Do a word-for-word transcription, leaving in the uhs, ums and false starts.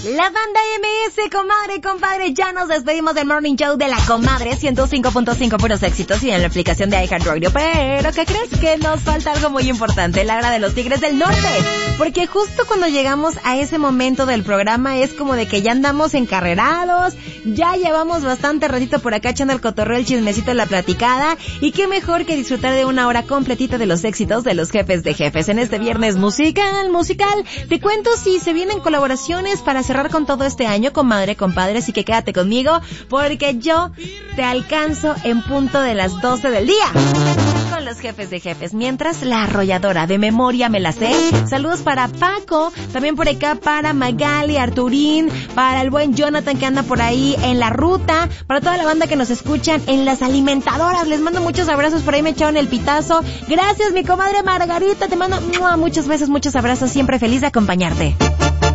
La banda M S, comadre, compadre, ya nos despedimos del Morning Show de la Comadre, ciento cinco punto cinco puros éxitos y en la aplicación de iHeartRadio. Pero, ¿qué crees? Que nos falta algo muy importante, la hora de los Tigres del Norte. Porque justo cuando llegamos a ese momento del programa es como de que ya andamos encarrerados, ya llevamos bastante ratito por acá echando el cotorreo, el chismecito, la platicada. Y qué mejor que disfrutar de una hora completita de los éxitos de los jefes de jefes. En este viernes musical, musical, te cuento si se vienen colaboraciones para cerrar con todo este año, comadre, compadre, así que quédate conmigo porque yo te alcanzo en punto de las doce del día con los jefes de jefes. Mientras, la arrolladora de memoria me la sé. Saludos para Paco, también por acá para Magali, Arturín, para el buen Jonathan que anda por ahí en la ruta, para toda la banda que nos escuchan en las alimentadoras. Les mando muchos abrazos, por ahí me echaron el pitazo. Gracias, mi comadre Margarita, te mando muchos besos, muchos abrazos, siempre feliz de acompañarte.